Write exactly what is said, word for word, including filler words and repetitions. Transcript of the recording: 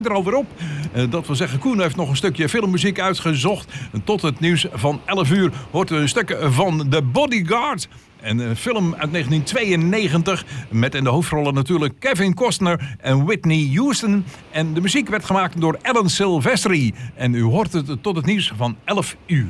er alweer op. Uh, dat wil zeggen, Koen heeft nog een stukje filmmuziek uitgezocht. Tot het nieuws van elf uur hoort u een stuk van The Bodyguard. Een film uit negentien tweeënnegentig met in de hoofdrollen natuurlijk Kevin Costner en Whitney Houston. En de muziek werd gemaakt door Alan Silvestri. En u hoort het tot het nieuws van elf uur.